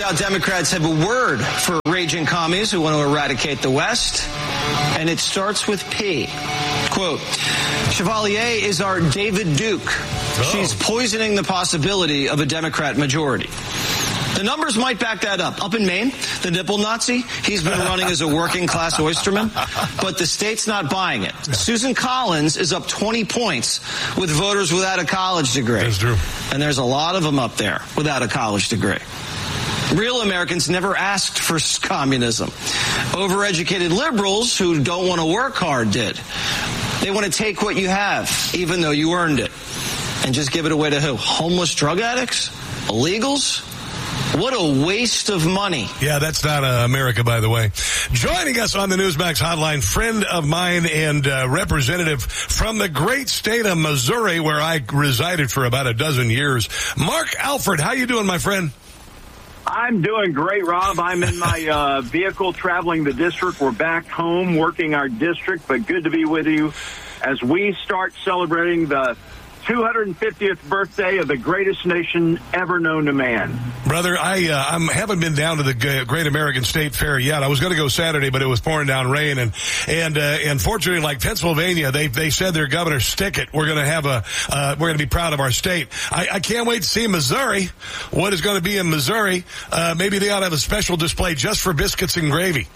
out Democrats have a word for raging commies who want to eradicate the West, and it starts with P. Quote, Chevalier is our David Duke. Oh. She's poisoning the possibility of a Democrat majority. The numbers might back that up. Up in Maine, the nipple Nazi, he's been running as a working-class oysterman, but the state's not buying it. Susan Collins is up 20 points with voters without a college degree. That's true. And there's a lot of them up there without a college degree. Real Americans never asked for communism. Overeducated liberals who don't want to work hard did. They want to take what you have, even though you earned it, and just give it away to who? Homeless drug addicts? Illegals? What a waste of money. Yeah, that's not America, by the way. Joining us on the Newsmax hotline, friend of mine and representative from the great state of Missouri, where I resided for about a dozen years, Mark Alford. How you doing, my friend? I'm doing great, Rob. I'm in my vehicle traveling the district. We're back home working our district, but good to be with you as we start celebrating the 250th birthday of the greatest nation ever known to man. Brother, I haven't been down to the Great American State Fair yet. I was going to go Saturday, but it was pouring down rain, and fortunately, like Pennsylvania, they said their governor, stick it. We're going to have we're going to be proud of our state. I can't wait to see Missouri. What is going to be in Missouri? Maybe they ought to have a special display just for biscuits and gravy.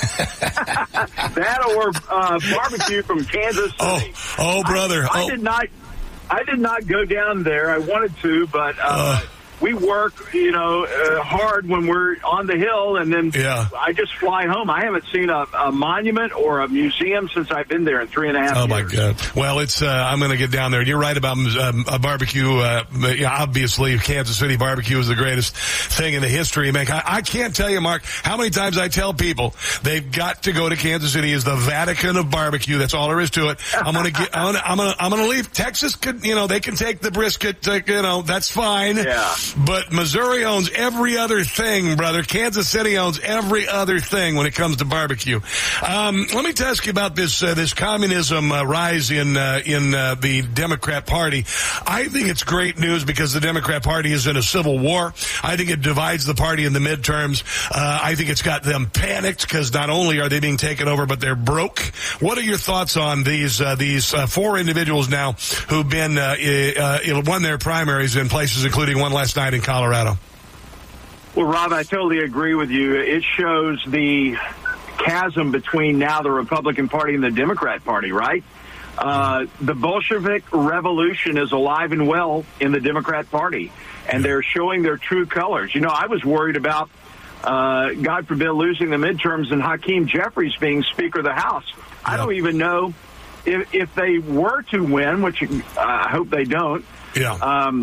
That or barbecue from Kansas City. Oh, brother. I did not go down there. I wanted to, but we work, hard when we're on the Hill, and then I just fly home. I haven't seen a monument or a museum since I've been there in 3.5 years. Oh, my God. Well, I'm going to get down there. And you're right about a barbecue. Obviously, Kansas City barbecue is the greatest thing in the history. Man, I can't tell you, Mark, how many times I tell people they've got to go to Kansas City is the Vatican of barbecue. That's all there is to it. I'm going to leave. Texas could, they can take the brisket, that's fine. Yeah. But Missouri owns every other thing, brother. Kansas City owns every other thing when it comes to barbecue. Let me ask you about this communism rise in the Democrat Party. I think it's great news because the Democrat Party is in a civil war. I think it divides the party in the midterms. I think it's got them panicked because not only are they being taken over, but they're broke. What are your thoughts on these four individuals now who've been won their primaries in places including one last night in Colorado? Well, Rob, I totally agree with you. It shows the chasm between now the Republican Party and the Democrat Party, right? The Bolshevik revolution is alive and well in the Democrat Party, and they're showing their true colors. I was worried about, God forbid, losing the midterms and Hakeem Jeffries being Speaker of the House. I don't even know if they were to win, which I hope they don't. Yeah.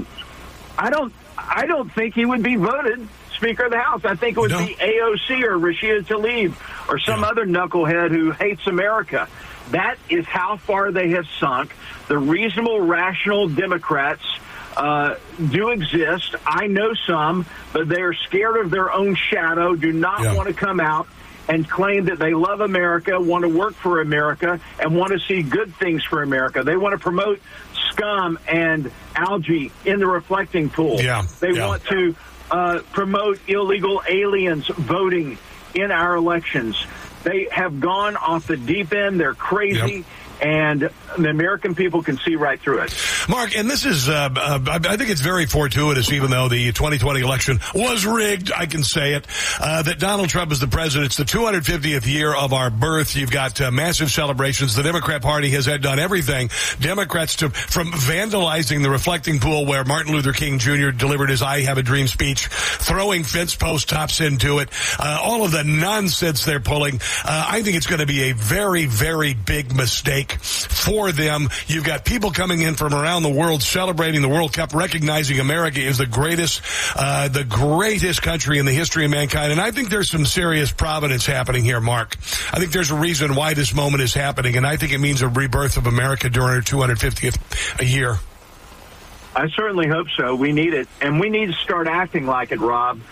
I don't think he would be voted Speaker of the House. I think it would be AOC or Rashida Tlaib or some other knucklehead who hates America. That is how far they have sunk. The reasonable, rational Democrats do exist. I know some, but they're scared of their own shadow, do not want to come out and claim that they love America, want to work for America, and want to see good things for America. They want to promote scum and algae in the reflecting pool. They want to promote illegal aliens voting in our elections. They have gone off the deep end. They're crazy. And the American people can see right through it. Mark, and this is, I think it's very fortuitous, even though the 2020 election was rigged, I can say it, that Donald Trump is the president. It's the 250th year of our birth. You've got massive celebrations. The Democrat Party has done everything. Democrats from vandalizing the reflecting pool where Martin Luther King Jr. delivered his I Have a Dream speech, throwing fence post tops into it, all of the nonsense they're pulling. I think it's going to be a very, very big mistake for them. You've got people coming in from around the world celebrating the World Cup, recognizing America is the greatest country in the history of mankind. And I think there's some serious providence happening here, Mark. I think there's a reason why this moment is happening, and I think it means a rebirth of America during her 250th year. I certainly hope so. We need it, and we need to start acting like it, Rob.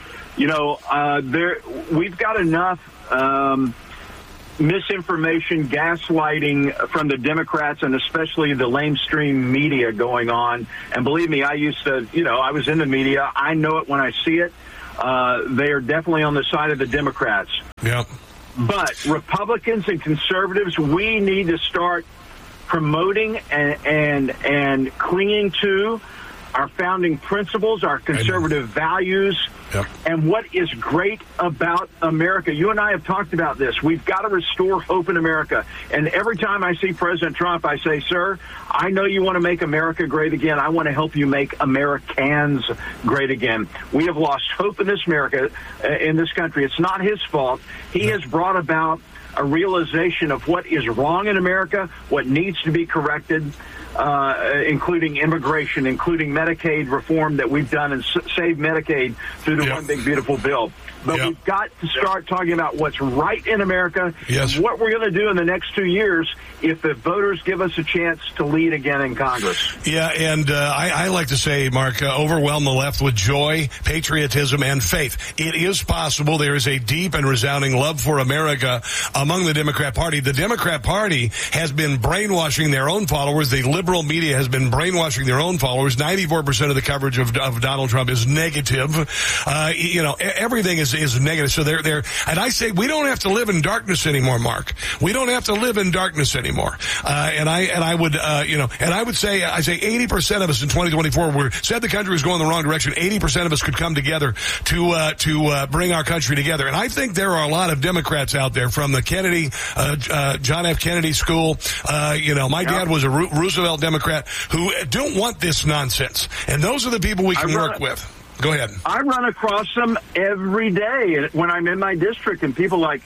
We've got enough misinformation, gaslighting from the Democrats and especially the lamestream media going on. And believe me, I used to, I was in the media. I know it when I see it. They are definitely on the side of the Democrats. Yep. But Republicans and conservatives, we need to start promoting and clinging to our founding principles, our conservative values, and what is great about America. You and I have talked about this. We've got to restore hope in America. And every time I see President Trump, I say, sir, I know you want to make America great again. I want to help you make Americans great again. We have lost hope in this America, in this country. It's not his fault. He has brought about a realization of what is wrong in America, what needs to be corrected, including immigration, including Medicaid reform that we've done and saved Medicaid through the One Big Beautiful Bill. But we've got to start talking about what's right in America, and what we're going to do in the next 2 years if the voters give us a chance to lead again in Congress. Yeah, and I like to say, Mark, overwhelm the left with joy, patriotism, and faith. It is possible. There is a deep and resounding love for America among the Democrat Party. The Democrat Party has been brainwashing their own followers. The liberal media has been brainwashing their own followers. 94% of the coverage of Donald Trump is negative. Everything is negative. So they're, and I say we don't have to live in darkness anymore, Mark. We don't have to live in darkness anymore. I would say 80% of us in 2024 said the country was going the wrong direction. 80% of us could come together to bring our country together. And I think there are a lot of Democrats out there from the Kennedy, John F. Kennedy school. My dad was a Roosevelt Democrat who don't want this nonsense. And those are the people we can work with. Go ahead. I run across them every day when I'm in my district, and people like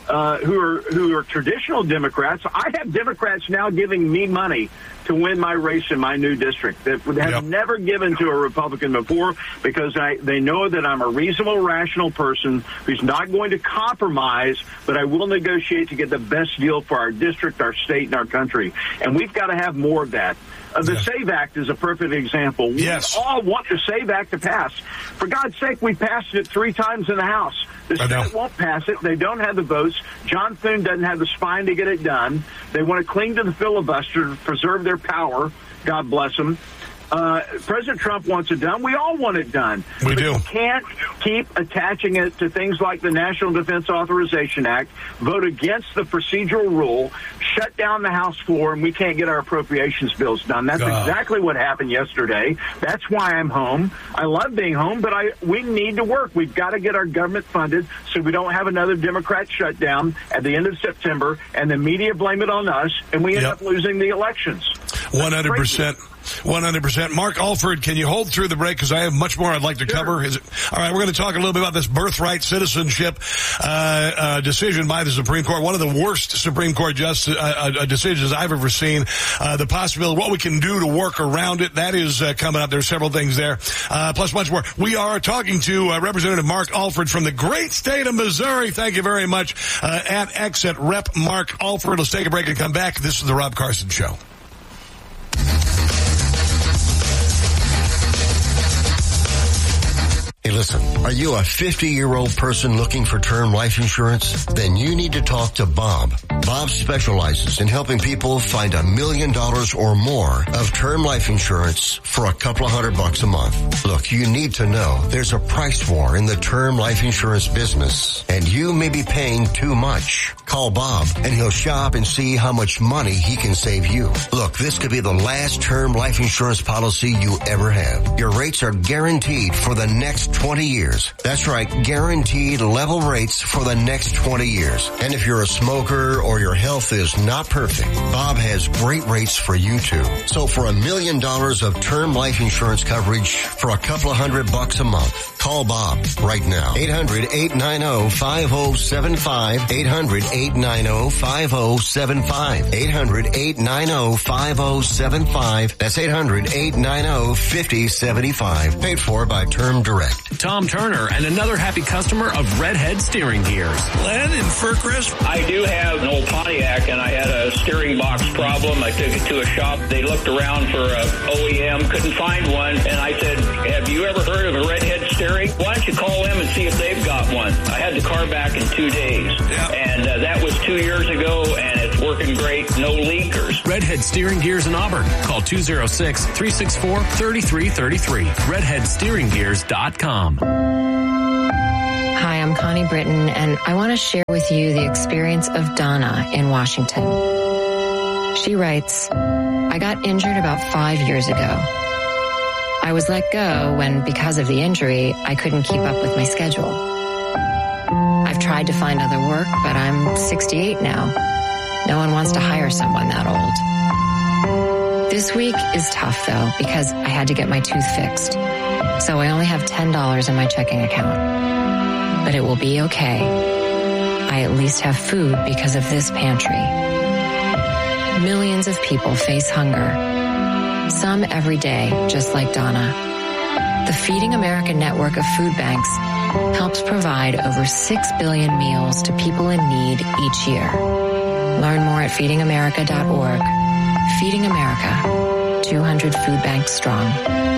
who are traditional Democrats. I have Democrats now giving me money to win my race in my new district that have never given to a Republican before, because they know that I'm a reasonable, rational person who's not going to compromise, but I will negotiate to get the best deal for our district, our state, and our country. And we've got to have more of that. The SAVE Act is a perfect example. We all want the SAVE Act to pass. For God's sake, we passed it 3 times in the House. The Senate won't pass it. They don't have the votes. John Thune doesn't have the spine to get it done. They want to cling to the filibuster to preserve their power. God bless them. President Trump wants it done. We all want it done. We do. You can't keep attaching it to things like the National Defense Authorization Act, vote against the procedural rule, shut down the House floor, and we can't get our appropriations bills done. That's exactly what happened yesterday. That's why I'm home. I love being home, but we need to work. We've got to get our government funded so we don't have another Democrat shutdown at the end of September, and the media blame it on us, and we end up losing the elections. 100%. 100%. Mark Alford, can you hold through the break? Because I have much more I'd like to cover. All right, we're going to talk a little bit about this birthright citizenship decision by the Supreme Court. One of the worst Supreme Court decisions I've ever seen. The possibility, what we can do to work around it, that is coming up. There's several things there, plus much more. We are talking to Representative Mark Alford from the great state of Missouri. Thank you very much. At X at Rep Mark Alford. Let's take a break and come back. This is the Rob Carson Show. Hey, listen, are you a 50-year-old person looking for term life insurance? Then you need to talk to Bob. Bob specializes in helping people find $1 million or more of term life insurance for a couple of $100 a month. Look, you need to know there's a price war in the term life insurance business, and you may be paying too much. Call Bob, and he'll shop and see how much money he can save you. Look, this could be the last term life insurance policy you ever have. Your rates are guaranteed for the next 20 years. That's right, guaranteed level rates for the next 20 years. And if you're a smoker or your health is not perfect, Bob has great rates for you too. So for $1 million of term life insurance coverage for a couple of $100 a month, call Bob right now. 800-890-5075. 800-890-5075. 800-890-5075. That's 800-890-5075. Paid for by Term Direct. Tom Turner and another happy customer of Redhead Steering Gears. Len in Fircrest. I do have an old Pontiac, and I had a steering box problem. I took it to a shop. They looked around for a OEM, couldn't find one, and I said, have you ever heard of a Redhead Steering? Why don't you call them and see if they've got one? I had the car back in 2 days, and that was 2 years ago, and it's working great, no leakers. Redhead Steering Gears in Auburn. Call 206-364-3333. RedheadSteeringGears.com. 7 RedheadSteeringGears.com. Hi, I'm Connie Britton, and I want to share with you the experience of Donna in Washington. She writes, I got injured about 5 years ago. I was let go when, because of the injury, I couldn't keep up with my schedule. I've tried to find other work, but I'm 68 now. No one wants to hire someone that old. This week is tough, though, because I had to get my tooth fixed. So I only have $10 in my checking account. But it will be okay. I at least have food because of this pantry. Millions of people face hunger. Some every day, just like Donna. The Feeding America network of food banks helps provide over 6 billion meals to people in need each year. Learn more at feedingamerica.org. Feeding America, 200 food banks strong.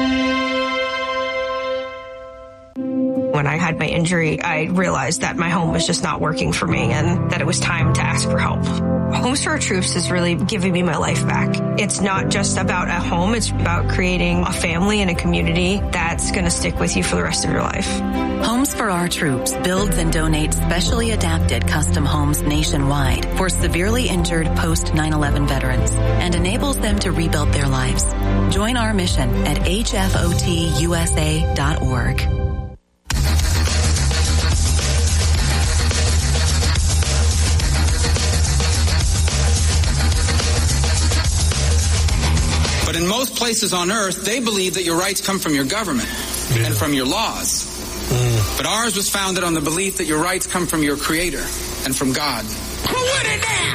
When I had my injury, I realized that my home was just not working for me and that it was time to ask for help. Homes for Our Troops is really giving me my life back. It's not just about a home, it's about creating a family and a community that's going to stick with you for the rest of your life. Homes for Our Troops builds and donates specially adapted custom homes nationwide for severely injured post-9/11 veterans and enables them to rebuild their lives. Join our mission at hfotusa.org. But in most places on earth, they believe that your rights come from your government and from your laws. But ours was founded on the belief that your rights come from your Creator and from God. Who would it now?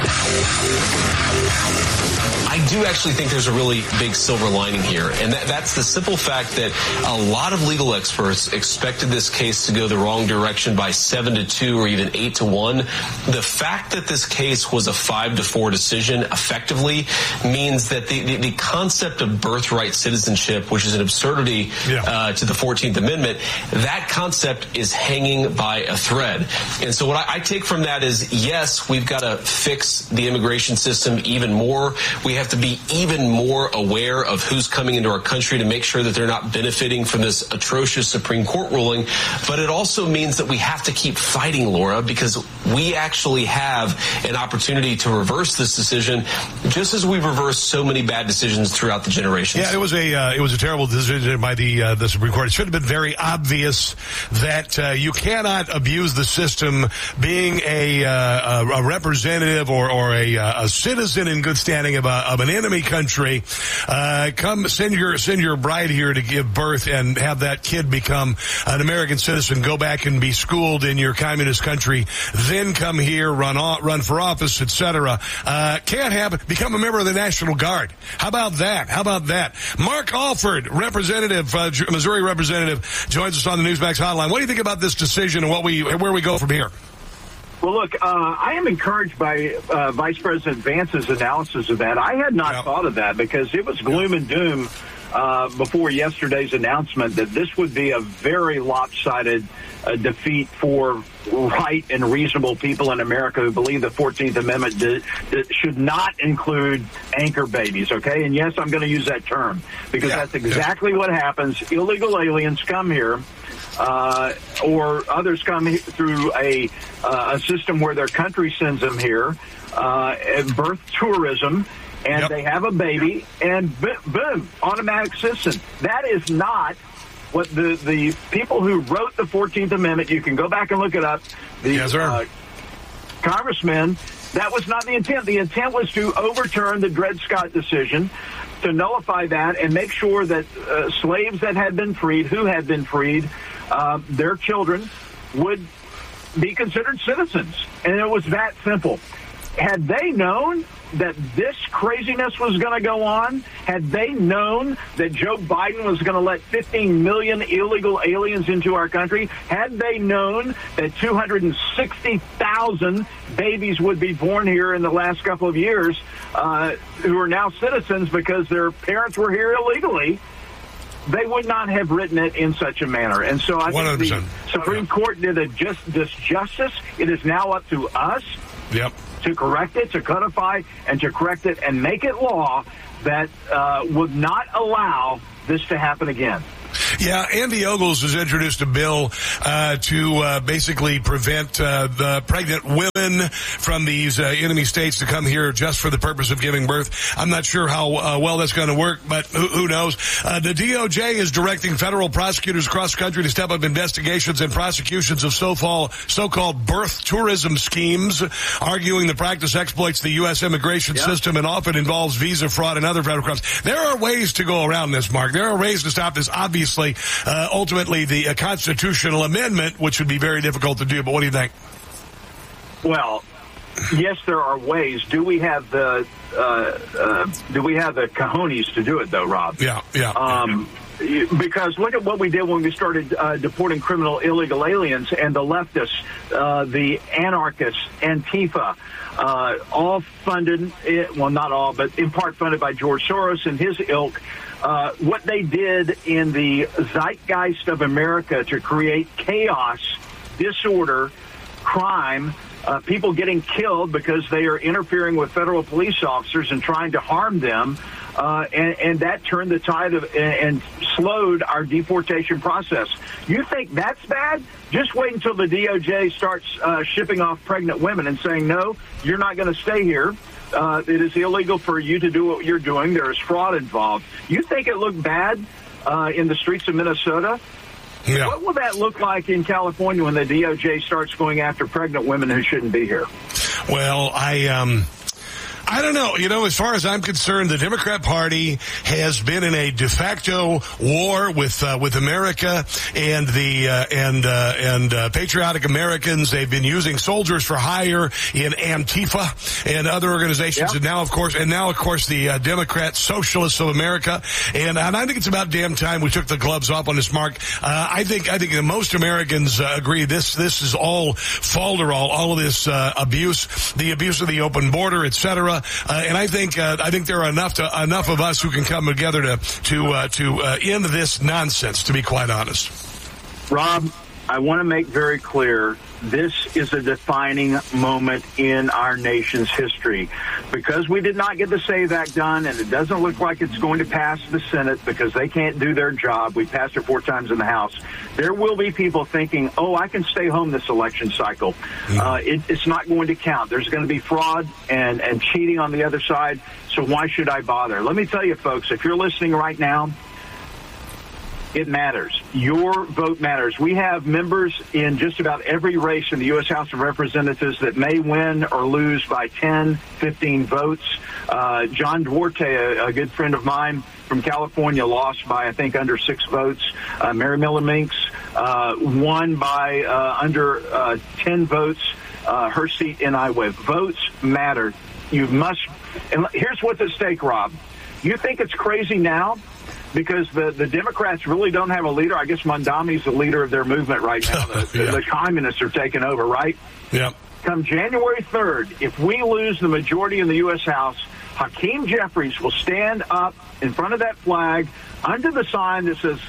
I do actually think there's a really big silver lining here, and that's the simple fact that a lot of legal experts expected this case to go the wrong direction by 7-2 or even 8-1. The fact that this case was a 5-4 decision effectively means that the concept of birthright citizenship, which is an absurdity to the 14th Amendment, that concept is hanging by a thread. And so what I take from that is, yes, we've got to fix the immigration system even more. We have to be even more aware of who's coming into our country to make sure that they're not benefiting from this atrocious Supreme Court ruling. But it also means that we have to keep fighting, Laura, because we actually have an opportunity to reverse this decision, just as we've reversed so many bad decisions throughout the generations. Yeah, it was a terrible decision by the Supreme Court. It should have been very obvious that you cannot abuse the system. Being a representative or a citizen in good standing of an enemy country, come send your bride here to give birth and have that kid become an American citizen, go back and be schooled in your communist country, then come here, run for office, etc. Can't happen. Become a member of the National Guard. How about that? Mark Alford, representative, Missouri representative, joins us on the Newsmax hotline. What do you think about this decision and where we go from here? Well, look, I am encouraged by Vice President Vance's analysis of that. I had not thought of that because it was gloom and doom before yesterday's announcement that this would be a very lopsided defeat for right and reasonable people in America who believe the 14th Amendment should not include anchor babies, okay? And yes, I'm going to use that term because that's exactly what happens. Illegal aliens come here. Or others come through a system where their country sends them here, birth tourism, and they have a baby, and boom, automatic citizen. That is not what the people who wrote the 14th Amendment, you can go back and look it up, congressmen, that was not the intent. The intent was to overturn the Dred Scott decision, to nullify that and make sure that slaves that had been freed, who had been freed, their children would be considered citizens. And it was that simple. Had they known that this craziness was going to go on, had they known that Joe Biden was going to let 15 million illegal aliens into our country, had they known that 260,000 babies would be born here in the last couple of years who are now citizens because their parents were here illegally, they would not have written it in such a manner. And so I think 100%. The Supreme Court did this justice. It is now up to us to correct it, to codify, and to correct it and make it law that would not allow this to happen again. Yeah, Andy Ogles has introduced a bill to basically prevent the pregnant women from these enemy states to come here just for the purpose of giving birth. I'm not sure how well that's going to work, but who knows? The DOJ is directing federal prosecutors across the country to step up investigations and prosecutions of so-called birth tourism schemes, arguing the practice exploits the U.S. immigration system and often involves visa fraud and other federal crimes. There are ways to go around this, Mark. There are ways to stop this. Obviously, ultimately, the constitutional amendment, which would be very difficult to do. But what do you think? Well, yes, there are ways. Do we have the cojones to do it, though, Rob? Yeah. Because look at what we did when we started deporting criminal illegal aliens, and the leftists, the anarchists, Antifa, all funded, well, not all, but in part funded by George Soros and his ilk. What they did in the zeitgeist of America to create chaos, disorder, crime, people getting killed because they are interfering with federal police officers and trying to harm them, and that turned the tide and slowed our deportation process. You think that's bad? Just wait until the DOJ starts shipping off pregnant women and saying, no, you're not going to stay here. It is illegal for you to do what you're doing. There is fraud involved. You think it looked bad in the streets of Minnesota? Yeah. What will that look like in California when the DOJ starts going after pregnant women who shouldn't be here? Well, I don't know. You know, as far as I'm concerned, the Democrat Party has been in a de facto war with America and the patriotic Americans. They've been using soldiers for hire in Antifa and other organizations, and now, of course, the Democrat Socialists of America. And I think it's about damn time we took the gloves off on this, Mark. I think that most Americans agree this is all falderall, all of this abuse, the abuse of the open border, etc. And I think there are enough of us who can come together to end this nonsense, to be quite honest. Rob, I want to make very clear, this is a defining moment in our nation's history. Because we did not get the SAVE Act done, and it doesn't look like it's going to pass the Senate because they can't do their job. We passed it 4 times in the House. There will be people thinking, I can stay home this election cycle. It's not going to count. There's going to be fraud and cheating on the other side, so why should I bother? Let me tell you, folks, if you're listening right now, it matters. Your vote matters. We have members in just about every race in the U.S. House of Representatives that may win or lose by 10, 15 votes. John Duarte, a good friend of mine from California, lost by, I think, under 6 votes. Mary Miller Minks won by under 10 votes. Her seat in Iowa. Votes matter. You must. And here's what's at stake, Rob. You think it's crazy now? Because the Democrats really don't have a leader. I guess Mondami's the leader of their movement right now. The communists are taking over, right? Yeah. Come January 3rd, if we lose the majority in the U.S. House, Hakeem Jeffries will stand up in front of that flag under the sign that says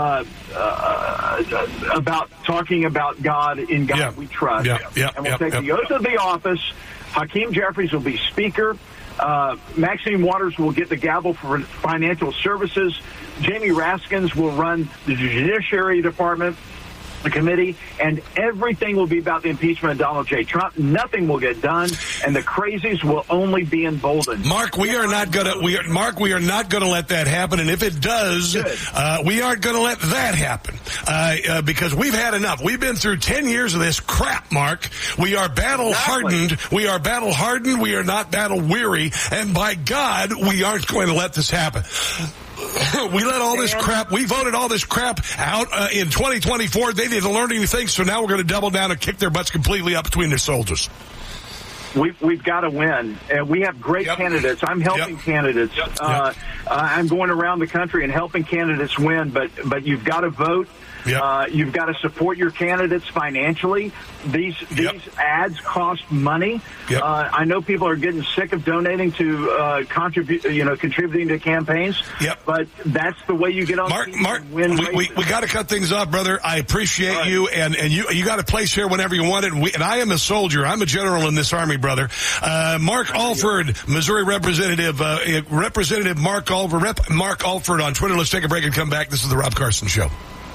about talking about God, in God we trust. And we'll take the oath of the office. Hakeem Jeffries will be Speaker. Maxine Waters will get the gavel for financial services. Jamie Raskins will run the Judiciary Department, the committee, and everything will be about the impeachment of Donald J. Trump. Nothing will get done, and the crazies will only be emboldened. Mark, we are not going to let that happen, and if it does, we aren't going to let that happen because we've had enough. We've been through 10 years of this crap, Mark. We are battle hardened. Exactly. We are battle hardened. We are not battle weary, and by God, we aren't going to let this happen. We let all this crap, we voted all this crap out in 2024. They didn't learn anything, so now we're going to double down and kick their butts completely up between their soldiers. We've got to win, and we have great candidates. I'm helping candidates. I'm going around the country and helping candidates win, but you've got to vote. Yep. You've got to support your candidates financially. These ads cost money. Yep. I know people are getting sick of donating to contributing to campaigns. Yep. But that's the way you get on. Mark, we got to cut things off, brother. I appreciate you, and you got a place here whenever you want it. And I am a soldier. I'm a general in this army, brother. Mark Alford, Missouri Representative Mark Alford on Twitter. Let's take a break and come back. This is the Rob Carson Show.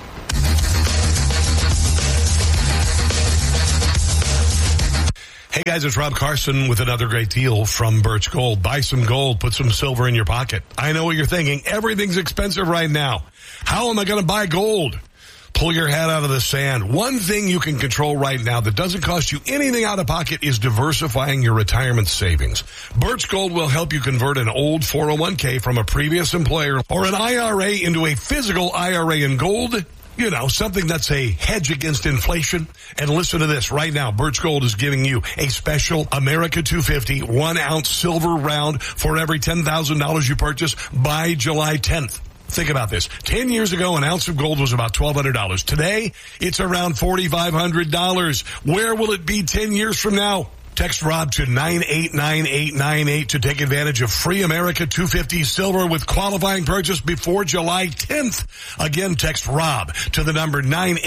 Hey guys, it's Rob Carson with another great deal from Birch Gold. Buy some gold, put some silver in your pocket. I know what you're thinking. Everything's expensive right now. How am I going to buy gold? Pull your head out of the sand. One thing you can control right now that doesn't cost you anything out of pocket is diversifying your retirement savings. Birch Gold will help you convert an old 401k from a previous employer or an IRA into a physical IRA in gold. You know, something that's a hedge against inflation. And listen to this right now. Birch Gold is giving you a special America 250 1-ounce silver round for every $10,000 you purchase by July 10th. Think about this. 10 years ago, an ounce of gold was about $1,200. Today, it's around $4,500. Where will it be 10 years from now? Text Rob to 989898 to take advantage of free America 250 silver with qualifying purchase before July 10th. Again, text Rob to the number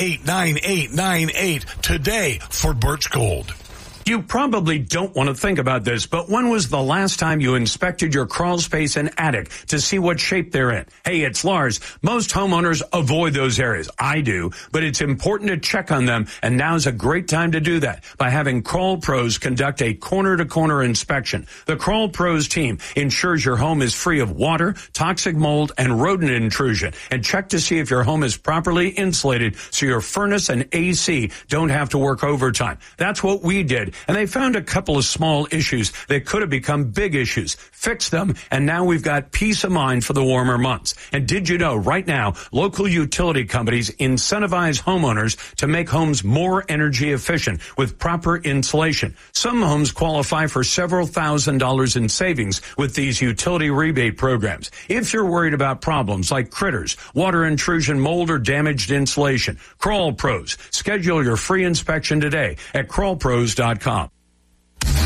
989898 today for Birch Gold. You probably don't want to think about this, but when was the last time you inspected your crawl space and attic to see what shape they're in? Hey, it's Lars. Most homeowners avoid those areas. I do, but it's important to check on them, and now's a great time to do that by having Crawl Pros conduct a corner-to-corner inspection. The Crawl Pros team ensures your home is free of water, toxic mold, and rodent intrusion, and check to see if your home is properly insulated so your furnace and AC don't have to work overtime. That's what we did. And they found a couple of small issues that could have become big issues. Fixed them, and now we've got peace of mind for the warmer months. And did you know right now, local utility companies incentivize homeowners to make homes more energy efficient with proper insulation. Some homes qualify for several $1,000s in savings with these utility rebate programs. If you're worried about problems like critters, water intrusion, mold, or damaged insulation, Crawl Pros. Schedule your free inspection today at crawlpros.com.